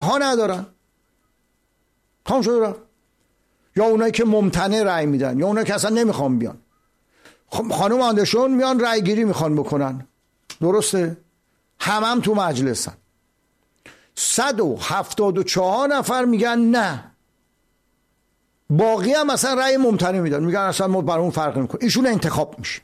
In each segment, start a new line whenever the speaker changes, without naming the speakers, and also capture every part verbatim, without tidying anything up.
ها ندارن، تمام شد. یا اونایی که ممتنع رأی میدن، یا اونایی که اصلا نمیخوان بیان. خب خانم آندرسون میان رأی گیری میخوان بکنن، درسته؟ هم هم تو مجلسن. صد و هفتاد و چهار نفر میگن نه، باقی هم مثلا رأی ممتنع میدن، میگن اصلا ما برامون فرق نمیکنه، ایشون انتخاب میشه.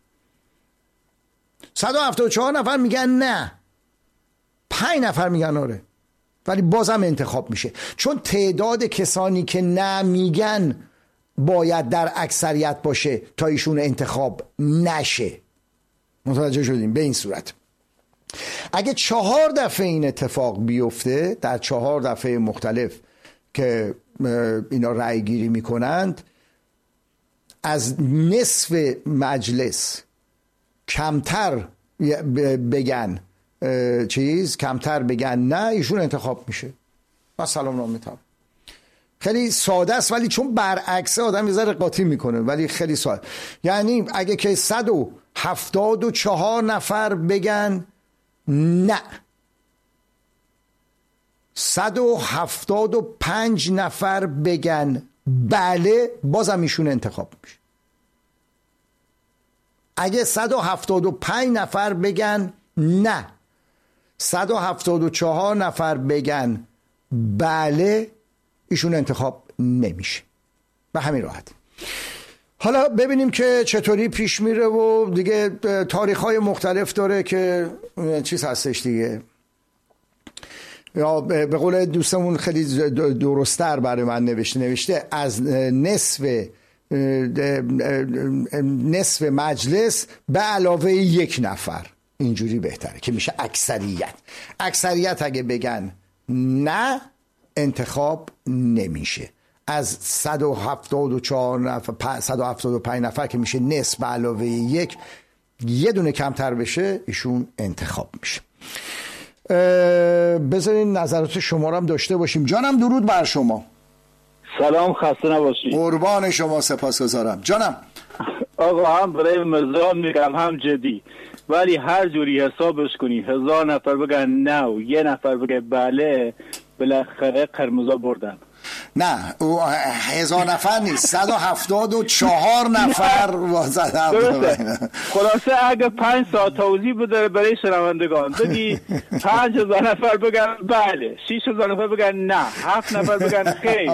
صد و هفتاد و چهار نفر میگن نه، پنج نفر میگن آره، ولی بازم انتخاب میشه. چون تعداد کسانی که نه میگن باید در اکثریت باشه تا ایشون انتخاب نشه. متوجه شدیم؟ به این صورت اگه چهار دفعه این اتفاق بیفته، در چهار دفعه مختلف که اینا رأی گیری میکنند، از نصف مجلس کمتر بگن چیز، کمتر بگن نه، ایشون انتخاب میشه و سلام نامه تمام. خیلی ساده است، ولی چون برعکسه آدم یه ذره قاطی میکنه، ولی خیلی ساده. یعنی اگه که صد و هفتاد و چهار نفر بگن نه، صد و هفتاد و پنج نفر بگن بله، بازم ایشون انتخاب میشه. اگه صد و هفتاد و پنج نفر بگن نه، صد و هفتاد و چهار نفر بگن بله، ایشون انتخاب نمیشه. به همین راحت. حالا ببینیم که چطوری پیش میره و دیگه تاریخ‌های مختلف داره که چیز هستش دیگه. یا به قول دوستمون خیلی درست‌تر برای من نوشته نوشته از نصف نصف مجلس به علاوه یک نفر، اینجوری بهتره که میشه اکثریت. اکثریت اگه بگن نه، انتخاب نمیشه. از صد و هفتاد و چهار نفر، صد و هفتاد و پنج نفر که میشه نصف به علاوه یک، یه دونه کمتر بشه، ایشون انتخاب میشه. بذارین نظرات شما رو هم داشته باشیم. جانم درود بر شما.
سلام، خسته نباشید.
قربان شما، سپاسگزارم. جانم.
آقا هم برای مزاح میگم هم جدی، ولی هر جوری حسابش کنی هزار نفر بگن نه و یه نفر بگه بله، بالاخره قرمزا بردن.
نه او هزار نفر نیست، صد و هفتاد و چهار نفر وازدم.
خلاصه اگه پنج ساعت توضیح بده برای شنوندگان، بگی پنج هزار نفر بگن بله، شیش هزار نفر بگن نه، هفت نفر بگن خیر.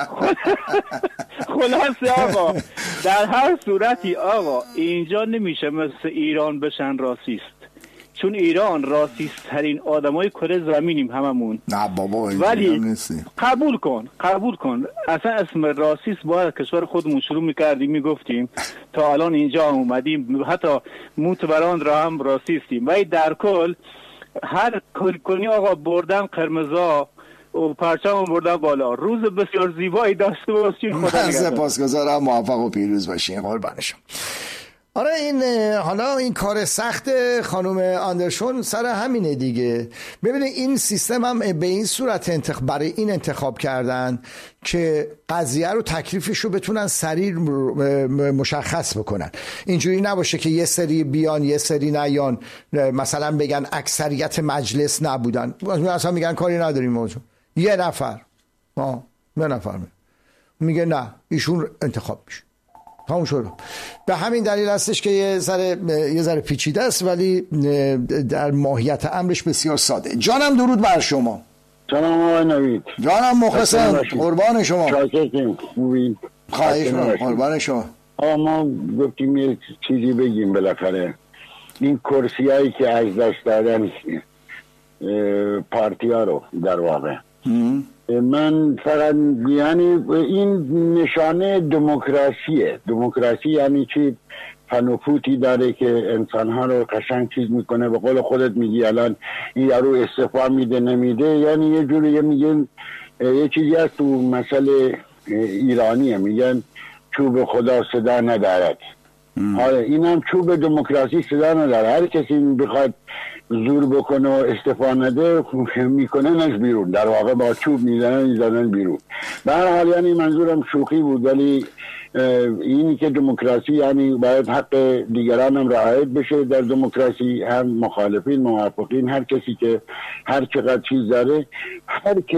خلاصه آقا در هر صورتی آقا اینجا نمیشه مثل ایران بشن راسیست، چون ایران راسیست ترین آدمای کره زمینیم هممون.
نه بابا،
ولی قبول کن قبول کن اصلا اسم راسیست باید کشور خودمون شروع میکردیم میگفتیم، تا الان اینجا اومدیم، حتی موتوران را هم راسیستیم. ولی در کل هر کنی آقا بردن قرمزا و پرچم بردن بالا. روز بسیار زیبایی داشته باشین. خدا نگهدار.
سپاسگزارم، موفق و پیروز باشین. قربان شما. آره این حالا این کار سخت خانم آندرسون سر همینه دیگه. ببینید این سیستم هم به این صورت انتخاب برای این انتخاب کردن که قضیه رو تکلیفش رو بتونن سریع مشخص بکنن. اینجوری نباشه که یه سری بیان یه سری نیان، مثلا بگن اکثریت مجلس نبودن، اصلا میگن کاری نداریم موضوع، یه نفر آه یه نفر میگه نه، ایشون انتخاب میشه، تموم شد. به همین دلیل هستش که یه ذره یه ذره پیچیده است، ولی در ماهیت امرش بسیار ساده. جانم درود بر شما.
سلام آقای نوید.
جانم مخلصم، قربان شما.
شاکرتیم. خوبی؟
خواهش می‌کنم. قربان شما.
آقا ما گفتیم یه چیزی بگیم بالاخره. این کرسیایی که از دست دادن پارتیا رو در واقع م. من فقط یعنی این نشانه دموکراسیه. دموکراسی یعنی چی؟ فنوفوتی داره که انسانها رو قشنگ چیز میکنه. به قول خودت میگی الان این یارو استعفا میده نمیده، یعنی یه جوری میگن یه چیزی هست تو مسئله ایرانیه، میگن چوب خدا صدا ندارد. آره این هم چوب دموکراسی صدا نداره. هر کسی بخواد زور بکنه و استعفا نده میکننش بیرون، در واقع با چوب میزنن میزنن بیرون. به هر حال یعنی منظورم شوخی بود، ولی اینی که دموکراسی یعنی باید حق دیگران هم رعایت بشه در دموکراسی، هم مخالفین موافقین، هر کسی که هر چقدر چیز داره، هر